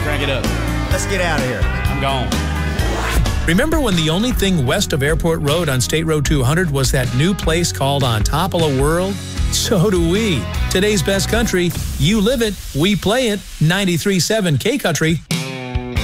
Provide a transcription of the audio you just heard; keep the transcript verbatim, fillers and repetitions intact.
Crank it up. Let's get out of here. I'm gone. Remember when the only thing west of Airport Road on State Road two hundred was that new place called On Top of the World? So do we. Today's best country, you live it, we play it. ninety-three point seven K Country.